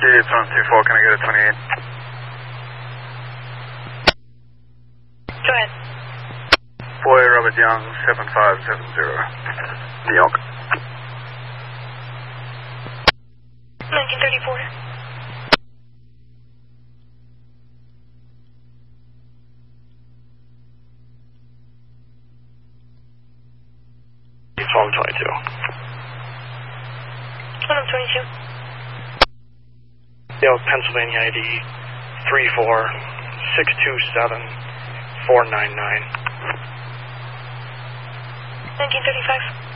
It's on 2-4, can I get a 28? Go ahead. Boy, Robert Young, 7570. New York. 1934. It's 1222. 22. Dale, Pennsylvania ID 34627-499. 1935.